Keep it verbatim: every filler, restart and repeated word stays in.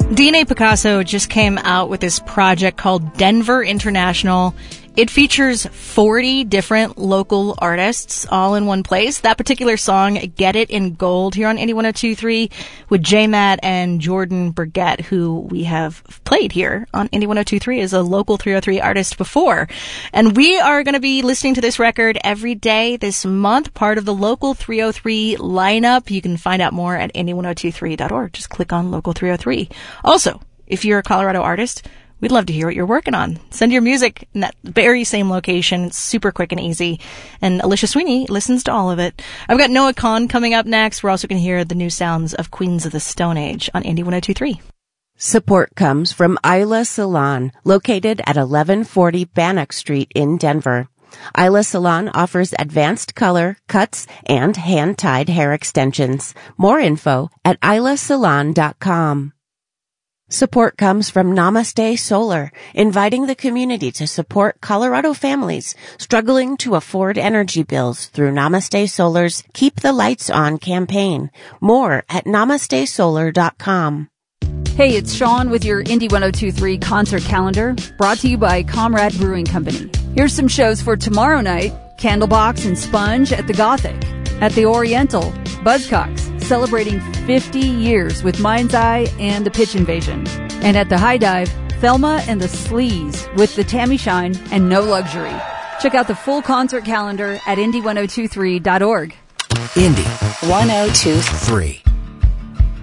D N A Picasso just came out with this project called Denver International. It features forty different local artists all in one place. That particular song, Get It in Gold, here on Indie one oh two point three with J-Matt and Jordan Burgett, who we have played here on Indie one oh two point three as a local three oh three artist before. And we are going to be listening to this record every day this month, part of the local three oh three lineup. You can find out more at indie one oh two three dot org. Just click on local three oh three. Also, if you're a Colorado artist, we'd love to hear what you're working on. Send your music in that very same location. It's super quick and easy. And Alicia Sweeney listens to all of it. I've got Noah Kahan coming up next. We're also going to hear the new sounds of Queens of the Stone Age on Indie one oh two point three. Support comes from Isla Salon, located at eleven forty Bannock Street in Denver. Isla Salon offers advanced color, cuts, and hand-tied hair extensions. More info at isla salon dot com. Support comes from Namaste Solar, inviting the community to support Colorado families struggling to afford energy bills through Namaste Solar's Keep the Lights On campaign. More at namaste solar dot com. Hey, it's Sean with your Indie one oh two point three concert calendar, brought to you by Comrade Brewing Company. Here's some shows for tomorrow night: Candlebox and Sponge at the Gothic. At the Oriental, Buzzcocks, celebrating fifty years with Mind's Eye and the Pitch Invasion. And at the High Dive, Thelma and the Sleaze with the Tammy Shine and No Luxury. Check out the full concert calendar at indie one oh two three dot org. Indie one oh two point three.